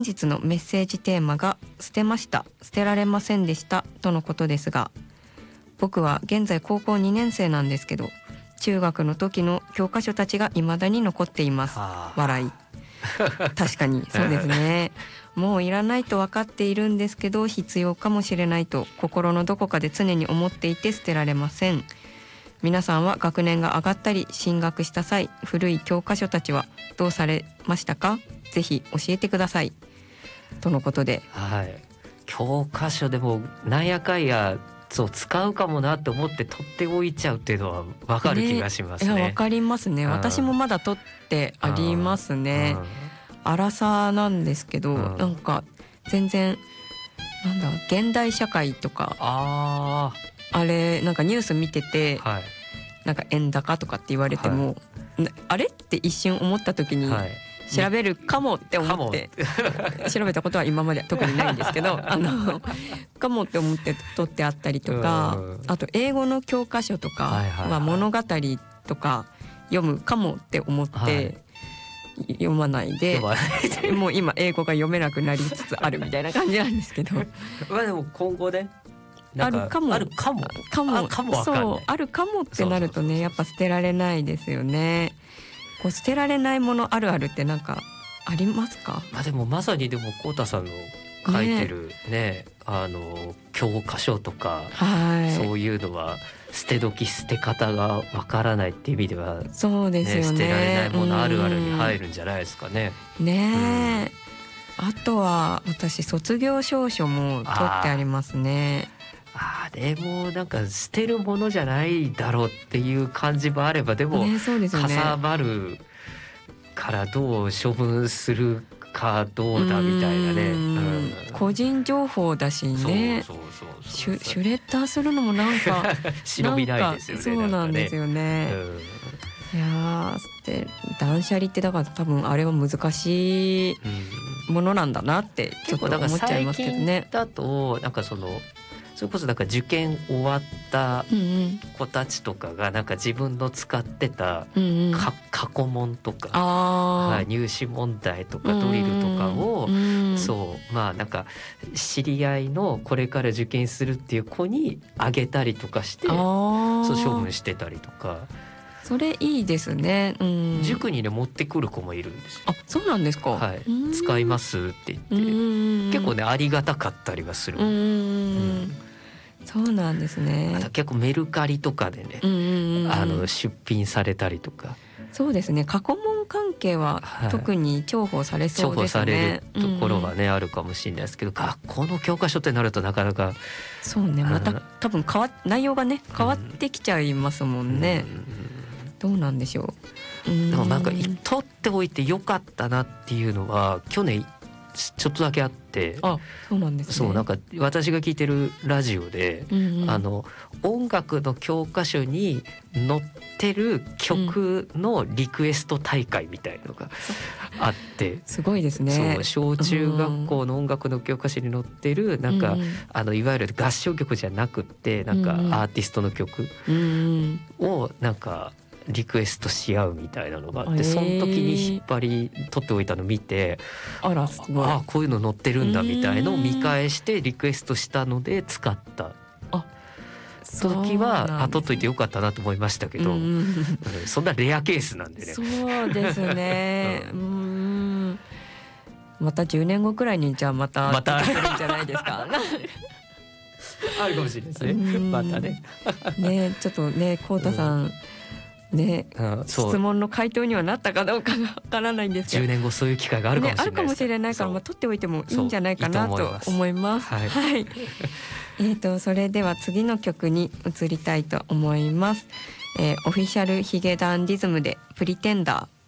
本日のメッセージテーマが捨てました、捨てられませんでしたとのことですが、僕は現在高校2年生なんですけど、中学の時の教科書たちが未だに残っています。笑い。確かにそうですね。もういらないと分かっているんですけど、必要かもしれないと心のどこかで常に思っていて捨てられません。皆さんは学年が上がったり進学した際、古い教科書たちはどうされましたか？ぜひ教えてくださいとのことで、 はい、教科書でもなんやかんやそう使うかもなと思って取っておいちゃうっていうのは分かる気がしますね。 いや分かりますね。私もまだ取ってありますね。荒さなんですけど、なんか全然なんだ現代社会とかあれなんかニュース見てて、はい、なんか円高とかって言われても、はい、あれって一瞬思った時に、はい、調べるかもって思って調べたことは今まで特にないんですけどかもって思って取ってあったりとか、あと英語の教科書とか、物語とか読むかもって思って、はい読まないでもう今英語が読めなくなりつつあるみたいな感じなんですけどまあでも今後であるかもそうあるかもってなるとね、やっぱ捨てられないですよね。こう捨てられないものあるあるってなんかありますか？ でもまさにでもこうたさんの書いてるね、教科書とか、はい、そういうのは捨て時捨て方がわからないっていう意味では、 そうですよね、 捨てられないものあるあるに入るんじゃないですかね。 ねえ、あとは私卒業証書も取ってありますね。 でもなんか捨てるものじゃないだろうっていう感じもあれば、でもかさばるからどう処分するかどうだみたいなね、 個人情報だしね、シュレッダーするのもなんか忍びないですよね。 そうなんですよね。いやで断捨離ってだから多分あれは難しいものなんだなってちょっと思っちゃいますけどね。 最近だとなんかそれこそなんか受験終わった子たちとかがなんか自分の使ってた過去問とか、入試問題とかドリルとかを、そうまあなんか知り合いのこれから受験するっていう子にあげたりとかして、そう処分してたりとか。 それいいですね。 塾にね持ってくる子もいるんですよ。 そうなんですか。 はい、使いますって言って結構ねありがたかったりはする。 そうなんですね。 結構メルカリとかでね、出品されたりとか。 そうですね。過去問関係は特に重宝されそうですね。重宝されるところはね、あるかもしれないですけど、学校の教科書ってなるとなかなかそうね、また多分内容がね変わってきちゃいますもんね。どうなんでしょう。 でもなんか取っておいてよかったなっていうのは去年ちょっとだけあって。 そうなんですね。 そうなんか私が聞いてるラジオで、音楽の教科書に載ってる曲のリクエスト大会みたいのがあって、 すごいですね。 そう小中学校の音楽の教科書に載ってるなんか、いわゆる合唱曲じゃなくってなんかアーティストの曲をなんかリクエストし合うみたいなのがあって、その時に引っ張り取っておいたの見て、すごいこういうの載ってるんだみたいのを見返してリクエストしたので使った時は取っといてよかったなと思いましたけど、そんなレアケースなんでね。 そうですね。また10年後くらいにじゃあまた出てくるんじゃないですか。 あるかもしれないですね。またね。 ね、ちょっとね、こうたさん。ね、質問の回答にはなったかどうかがわからないんですけど、 10年後そういう機会があるかもしれないです、 あるかもしれないから、取っておいてもいいんじゃないかなと思います。はい。それでは次の曲に移りたいと思います。オフィシャルヒゲダンディズムでプリテンダー。